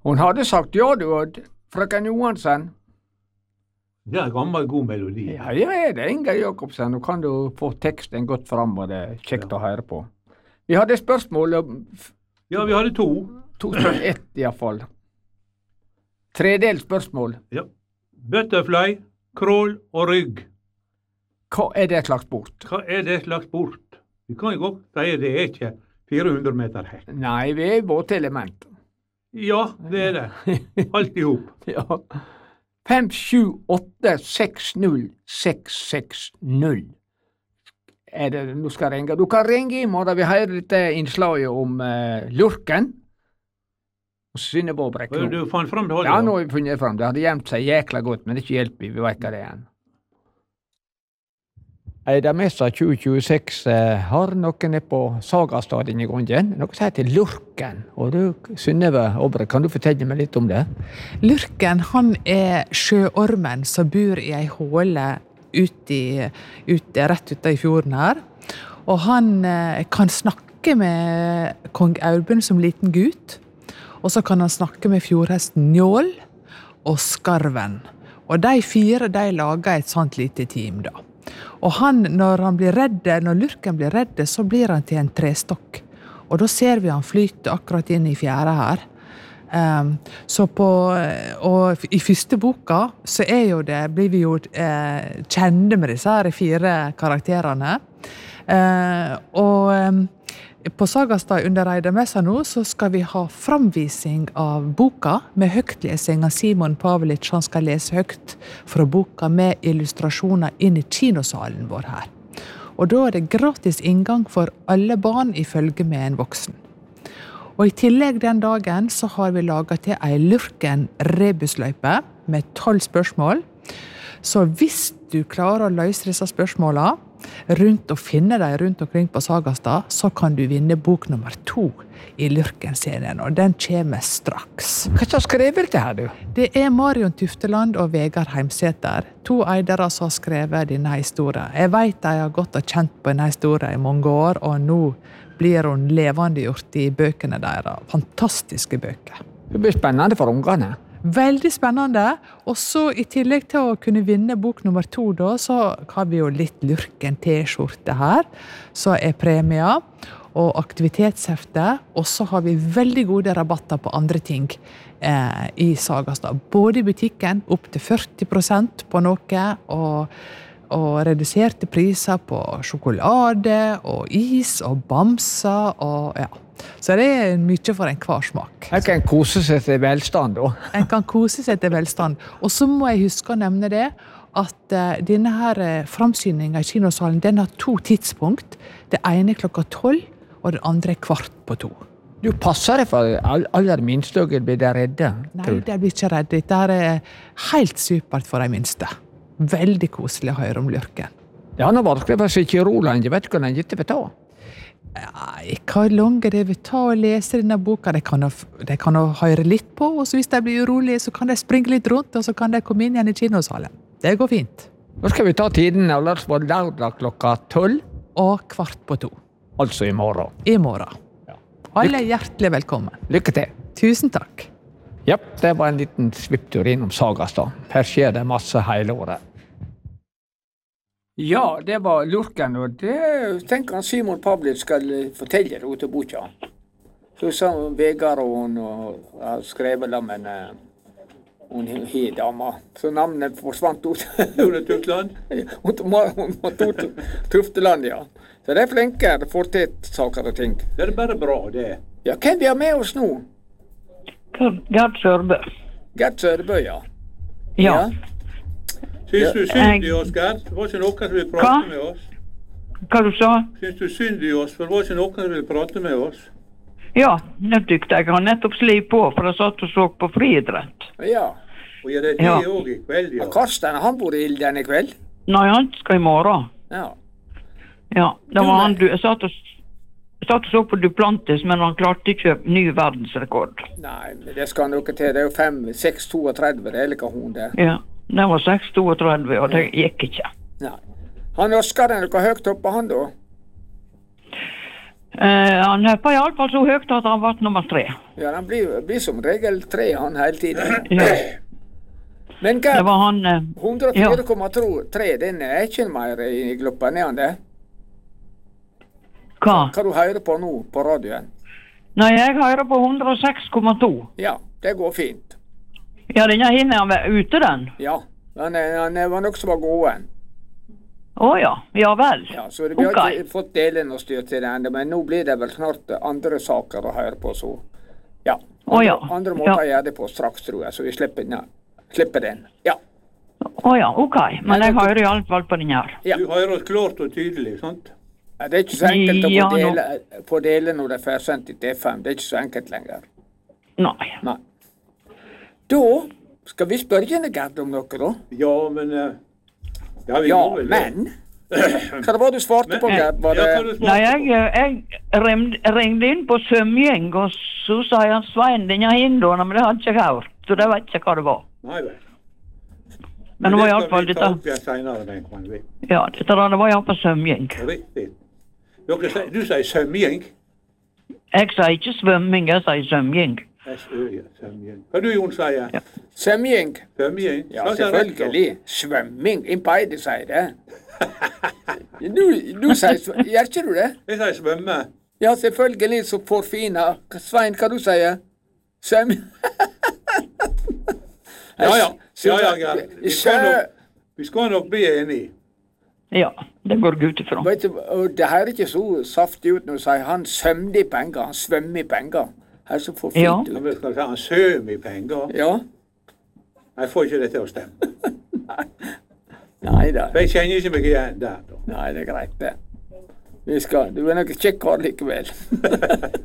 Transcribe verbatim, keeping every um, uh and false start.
Hun hadde sagt ja, du, Odd. Frøken Johansen. Det er en gammel, god melodi. Ja, ja, er det Inger Jacobsen. Nå kan du få teksten godt fram, og det er kjekt Ja. å høre på. Vi hadde spørsmål, og f- Ja, vi hadde to. to spørsmål, ett i hvert fall. Tredelt spørsmål. Ja. Butterfly, krål og rygg. Hva er det slags sport? Hva er det slags sport? Vi kan jo godt si det er ikke fire hundre meter hekk. Nei, vi er i båtelement. Ja, det er det. Alt i hop. Ja. Fem, sju, åtte, seks, null, seks, seks, null. Er det, nå skal jeg ringe. Du kan ringe i morgen. Vi hører dette innslaget om uh, lurken. Og Synneborg Brekk. Du fant fram det? Ja, nå har vi funnet fram. Det hadde gjemt seg jækla godt, men det er ikke hjelp i. Vi vet hva det er. Eidamessa tjue tjueseks eh, har noen på Sagastad inne i gangen. Noe som heter Lurken. Og du, Synnøve Åbre, kan du fortelle meg litt om det? Lurken, han er sjøormen som bor i ei håle ute i, ute, rett ute i fjorden her. Og han eh, kan snakke med kong Audun som liten gutt. Og så kan han snakke med fjordhesten Njål og Skarven. Og de fire, de lager et sånt lite team da. Og han, når han blir redde, når lurken blir redde, så blir han til en trestokk. Og da ser vi han flyte akkurat inn i fjæra her. Um, så på, og i første boka så er jo det, blir vi jo eh, kjende med disse her fire karakterene. Uh, og um, på Sagastad under Eidamessa nå så skal vi ha framvising av boka med høgtlesing av Simon Pavelic. Han skal lese høgt fra boka med illustrasjoner inn i kinosalen vår her. Og da er det gratis inngang for alle barn i følge med en voksen. Og i tillegg den dagen så har vi laget til ei Lurken rebusløype med tolv spørsmål. Så hvis du klarer å løse disse spørsmålene rundt og finne deg rundt omkring på Sagastad, så kan du vinne bok nummer to i Lurken-serien, og den kommer straks. Hva har skrevet dette her, du? Det er Marion Tufteland og Vegard Heimseter, to eidere som har skrevet denne historien. Jeg vet de har gått og kjent på denne historien i mange år, og nå blir hun levende gjort i bøkene deres. Fantastiske bøker. Det blir spennende for ungene. Veldig spennende, og så i tillegg til å kunne vinne bok nummer to da, så har vi jo litt Lurken T-skjorte her, så er premia, og aktivitetshefte, og så har vi veldig gode rabatter på andre ting eh, i Sagastad. Både i butikken, opp til førti prosent på noe, og, og reduserte priser på sjokolade, og is, og bamser, og ja. Så det er mye for en hver smak. Jeg kan kose seg til velstand da. En kan kose seg til velstand. Og så må jeg huske å nevne det, at uh, denne her uh, framsyningen i kinosalen, den har to tidspunkt. Det ene er klokka tolv, og det andre er kvart på to. Du passer deg for all, aller minste og blir der redde. Nei, de blir ikke redde. Dette er helt supert for de minste. Veldig koselig å høre om Lurken. Det har nå vært skrevet seg ikke rolig, jeg vet ikke hva den gitt det vil ta. Nei, hva langt det vil ta å lese denne boka? De kan, de kan høre litt på, og så hvis de blir urolige, så kan de springe litt rundt, og så kan de komme inn igjen i kinosalen. Det går fint. Nå skal vi ta tiden, og la oss på lørdag klokka tolv. Og kvart på to. Altså i morgen. I morgen. Ja. Alle er hjertelig velkommen. Lykke til. Tusen takk. Ja, det var en liten svipptur innom Sagastad. Her skjer det masse hele året. Ja, det var Lurken, og det tenker han Simon Pavlic skal fortelle det ut av boka. Så sa Vegard og hun og har skrevet det, men uh, hun har dama. Så navnet forsvant ut. Tone Tufteland? Hun var Tufteland, ja. Så det er flinke, det får til saker og ting. Det er bare bra, det. Ja, hvem vi har med oss nå? Gert Sørbø. Gert Sørbø, ja. Ja. ja. Syns du synd i oss, Gert? Det var ikke noen som ville prate Hva? med oss. Hva du sa? Syns du synd i oss, for det var ikke noen som ville prate med oss. Ja, det tykte jeg. Jeg har nettopp slitt på, for jeg satt og så på friidrett. Ja. Og gjør det det Ja. òg i kveld, ja. Og Karsten, han bor i Ilden i kveld? Nei, han skal i morgen. Ja. Ja, det var han du... Jeg satt og, jeg satt og så på Duplantis, men han klarte ikke ny verdensrekord. Nei, men det skal noe til. Det er jo fem, seks, trettito, det er like hun der. Ja, det var seks trettito, og det gikk ikke. Nei. Han Oskar er noe høyt oppe, han da? Eh, han hoppa iallfall så høyt at han ble nummer tre. Ja, han blir, blir som regel tre han hele tiden. Ja. Men Det hva, var han eh, hundre fire komma tre, den er ikke mer i Gloppen, er han det? Hva? Hva du hører på nå på radioen? Nei, jeg hører på hundre og seks komma to. Ja, det går fint. Ja, denne hinner han være ute, den. Ja, han, er, han er- var nok som var gåen. Å ja, ja vel. Ja, så vi har Ok. ikke fått delen og styrt til det ennå, men nå blir det vel snart andre saker å høre på, så ja. Å ja. Andre, andre måter Ja. å gjøre det på straks, tror jeg, så vi slipper, den- slipper den. Ja. Å ja, ok. Men jeg hører iallfall på den her. Ja. Du hører oss klart og tydelig, sant? Ja, det er ikke så enkelt å Ja, få nå- dele, få dele når det er ferdigsendt i T fem. Det er ikke så enkelt lenger. Nei. Nei. Da skal vi spørre henne, Gerd, om noe, da. Ja, men eh, Ja, vi Ja, må vel det. men Hva det var du svarte på, Gerd? Var Ja, hva det du Nei, svarte jeg, jeg ringde, ringde inn på svømmegjeng, og så sa han Svein, denne hindoen, men det hadde ikke jeg hørt. Så det vet ikke hva det var. på? Nei vel. Men det var det iallfall skal vi ta dette. opp igjen senere, den kan vi. Ja, dette da, det var iallfall svømmegjeng. Riktig. Dere, sier- du sier svømmegjeng? Jeg sier ikke svømming, jeg sier svømmegjeng. S Ø, ja, svømmegjeng. Hva du, Jon, sier? Ja. svømming? Svømmegjeng? Ja, Hva sier dere? selvfølgelig. Svømming. Inn på Eide sier det. Du, du sier sv- Gjør ikke du det? Jeg sier svømme. Ja, selvfølgelig, så forfina. Svein, hva du sier? Svømming? Ja, ja. Ja, ja, Gerd. Vi skal Sjø... nok, vi skal nok bli enige. Ja, det går jeg ut ifra. Vet du, og det høres ikke så saftig ut når du sier han svømte i penger, han svømmer i penger. Her så får fint Ja. ut. Ja, men skal vi ta en søm i penger? Ja. Jeg får ikke det til å stemme. Nei da. For jeg kjenner ikke meg igjen der, da. Nei, det er greit, det. Vi skal, du er nok kjekk kar likevel.